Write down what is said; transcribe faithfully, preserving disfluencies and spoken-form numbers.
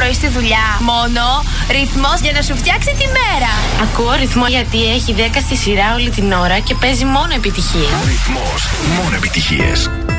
πρωί στη δουλειά. Μόνο ρυθμός για να σου φτιάξει τη μέρα. Ακούω ρυθμό γιατί έχει δέκα στη σειρά όλη την ώρα και παίζει μόνο επιτυχίες. Ρυθμός, μόνο επιτυχίες.